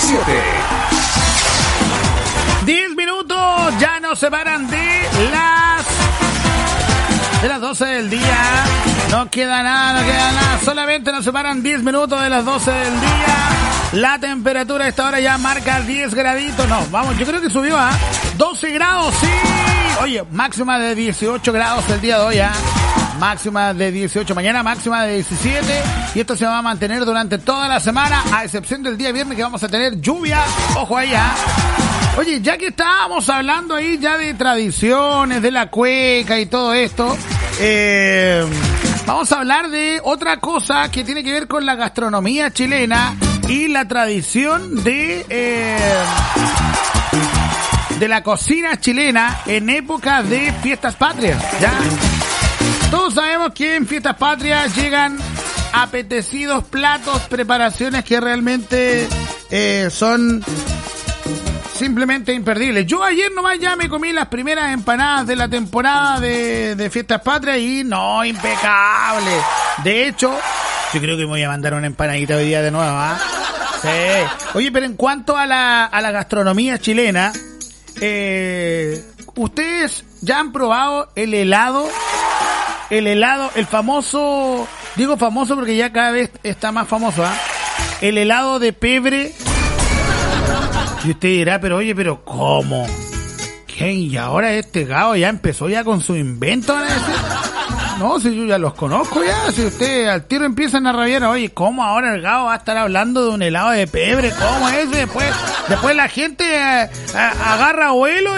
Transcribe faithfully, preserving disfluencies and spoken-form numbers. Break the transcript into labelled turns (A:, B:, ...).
A: siete.
B: diez minutos ya nos separan de las de las doce del día. No queda nada, no queda nada. Solamente nos separan diez minutos de las doce del día. La temperatura a esta hora ya marca diez graditos. No, vamos, yo creo que subió a doce grados, sí. Oye, máxima de dieciocho grados el día de hoy, ¿eh? Máxima de dieciocho, mañana máxima de diecisiete. Y esto se va a mantener durante toda la semana, a excepción del día viernes que vamos a tener lluvia. Ojo ahí, ¿eh? Oye, ya que estábamos hablando ahí ya de tradiciones, de la cueca y todo esto, eh, vamos a hablar de otra cosa que tiene que ver con la gastronomía chilena y la tradición de eh, de la cocina chilena en época de fiestas patrias, ¿ya? Todos sabemos que en fiestas patrias llegan apetecidos platos, preparaciones que realmente eh, son simplemente imperdibles. Yo ayer nomás ya me comí las primeras empanadas de la temporada de, de fiestas patrias y no, impecable. De hecho, yo creo que me voy a mandar una empanadita hoy día de nuevo, ¿ah? Sí. Oye, pero en cuanto a la, a la gastronomía chilena, eh, ¿ustedes ya han probado el helado? El helado, el famoso, digo famoso porque ya cada vez está más famoso, ¿ah? El helado de pebre. Y usted dirá, pero oye, pero ¿cómo? ¿Qué? ¿Y ahora este gao ya empezó ya con su invento? No, si yo ya los conozco ya, si usted al tiro empiezan a rabiar, oye, ¿cómo ahora el gao va a estar hablando de un helado de pebre? ¿Cómo es? Después, después la gente eh, agarra vuelo